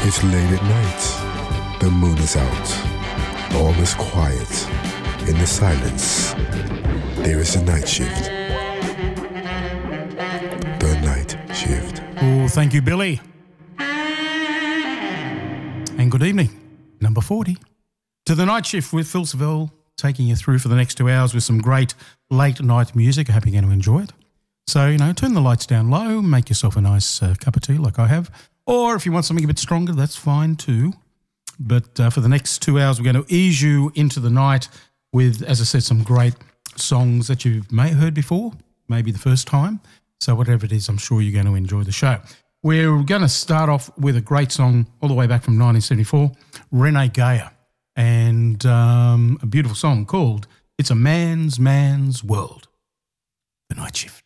It's late at night. The moon is out. All is quiet. In the silence, there is a night shift. The night shift. Oh, thank you, Billy. And good evening, number 40. To the night shift with Phil Seville, taking you through for the next 2 hours with some great late night music. I hope you're going to enjoy it. So, turn the lights down low, make yourself a nice cup of tea like I have. Or if you want something a bit stronger, that's fine too. But for the next 2 hours, we're going to ease you into the night with, as I said, some great songs that you may have heard before, maybe the first time. So whatever it is, I'm sure you're going to enjoy the show. We're going to start off with a great song all the way back from 1974, Renee Geyer, and a beautiful song called It's a Man's World. The Night Shift.